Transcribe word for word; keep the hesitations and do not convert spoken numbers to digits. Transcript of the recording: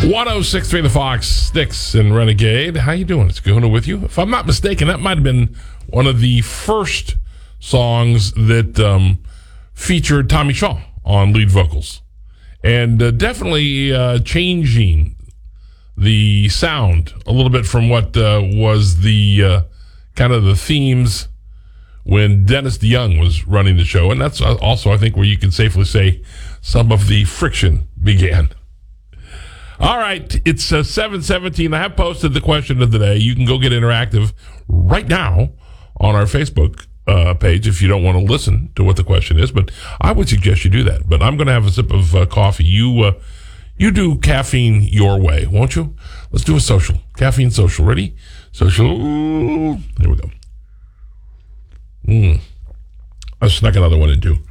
one oh six point three The Fox, Sticks and Renegade. How you doing? It's Kahuna with you. If I'm not mistaken, that might have been one of the first songs that um, featured Tommy Shaw on lead vocals. And uh, definitely uh, changing the sound a little bit from what uh, was the uh, kind of the themes when Dennis DeYoung was running the show. And that's also, I think, where you can safely say some of the friction began. All right, it's uh, seven seventeen. I have posted the question of the day. You can go get interactive right now on our Facebook uh, page if you don't want to listen to what the question is, but I would suggest you do that. But I'm going to have a sip of uh, coffee. You uh, you do caffeine your way, won't you? Let's do a social. Caffeine social. Ready? Social. Here we go. Mm. I snuck another one in too.